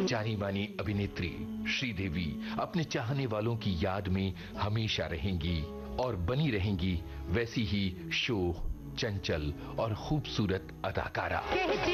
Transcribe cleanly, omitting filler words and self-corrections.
जानी मानी अभिनेत्री श्रीदेवी अपने चाहने वालों की याद में हमेशा रहेंगी और बनी रहेंगी वैसी ही शो, चंचल और खूबसूरत अदाकारा।